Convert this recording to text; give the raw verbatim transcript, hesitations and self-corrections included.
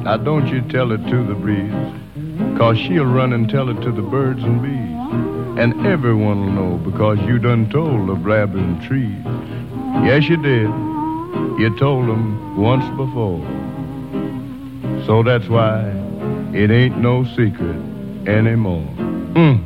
Now don't you tell it to the breeze, 'cause she'll run and tell it to the birds and bees. And everyone'll know, because you done told the blabbing trees. Yes, you did. You told them once before. So that's why it ain't no secret anymore. Mm.